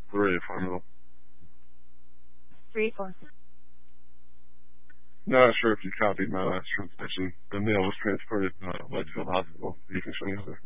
3 at Farmville. 3 4. Not sure if you copied my last transmission. The mail was transported to Wedgefield Hospital. You can show me over.